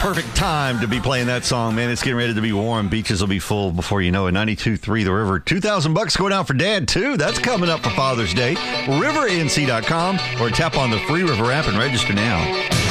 perfect time to be playing that song, man. It's getting ready to be warm. Beaches will be full before you know it. 92.3 The River. $2,000 going out for Dad, too. That's coming up for Father's Day. RiverNC.com or tap on the free River app and register now.